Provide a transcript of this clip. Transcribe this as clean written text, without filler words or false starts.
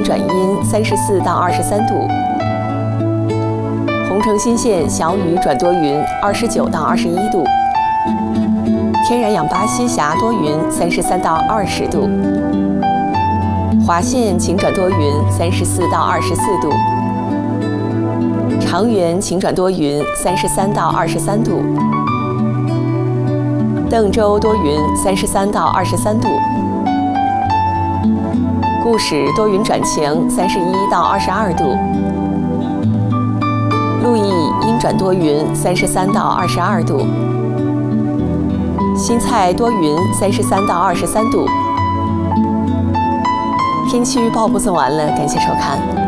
转阴34到23度。红城新县小雨转多云29到21度。天然氧吧西峡多云33到20度。华县晴转多云34到24度。长垣晴转多云33到23度。邓州多云33到23度。固始多云转晴31到22度。鹿邑阴转多云33到22度。新蔡多云33到23度。天气预报播送完了，感谢收看。